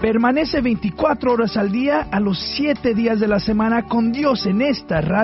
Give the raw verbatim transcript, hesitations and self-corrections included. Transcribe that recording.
Permanece veinticuatro horas al día, a los siete días de la semana con Dios en esta radio.